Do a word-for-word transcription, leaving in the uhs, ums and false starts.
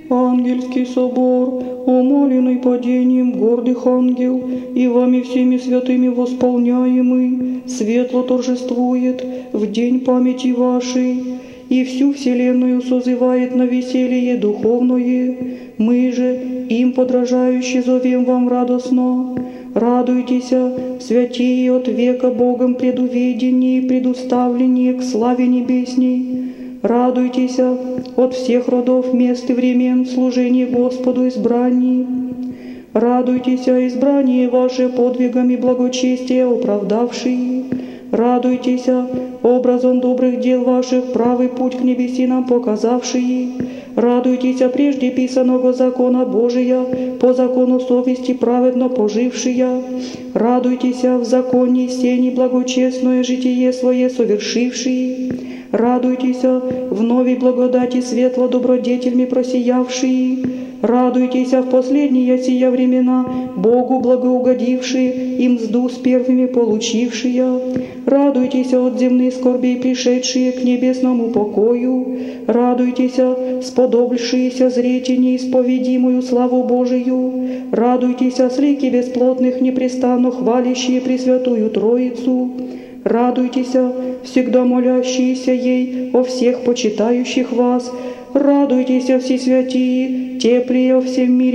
Ангельский собор, умоленный падением гордых ангел, и вами всеми святыми восполняемый, светло торжествует в день памяти вашей, и всю вселенную созывает на веселье духовное. Мы же, им подражающие, зовем вам радостно. Радуйтесь, святие от века Богом предуведенние и предуставленные к славе небесней. Радуйтесь от всех родов, мест и времен служения Господу избрании. Радуйтесь, избрание ваше подвигами благочестия оправдавшие. Радуйтесь, образом добрых дел ваших правый путь к небесинам показавшие. Радуйтесь, прежде писаного закона Божия, по закону совести праведно пожившие. Радуйтесь, в законе сени благочестное житие свое совершившие. Радуйтесь, в новой благодати светло добродетельми просиявшие. Радуйтесь, в последние сия времена Богу благоугодившие и мзду с первыми получившие. Радуйтесь от земных скорбей пришедшие к небесному покою. Радуйтесь, сподобившиеся зреть неисповедимую славу Божию. Радуйтесь, с лики бесплотных непрестанно хвалящие Пресвятую Троицу. Радуйтесь, всегда молящиеся ей о всех почитающих вас. Радуйтесь, все святые, теплые во всем мире.